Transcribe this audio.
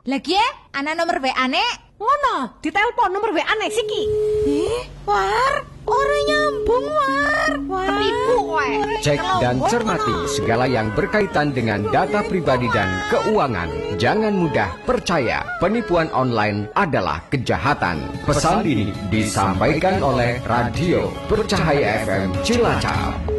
Lagi ya, ana nomor WA-ne. Ngono, ditelepon nomor WA-ne siki. War, ora nyambung, War. Ketipu kowe. Cek dan cermati segala yang berkaitan dengan data pribadi dan keuangan. Jangan mudah percaya, penipuan online adalah kejahatan. Pesan ini disampaikan oleh Radio Bercahaya FM Cilacap.